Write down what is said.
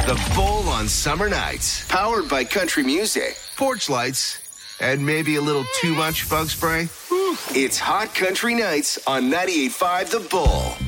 The Bull on summer nights. Powered by country music, porch lights, and maybe a little too much bug spray. It's Hot Country Nights on 98.5 The Bull.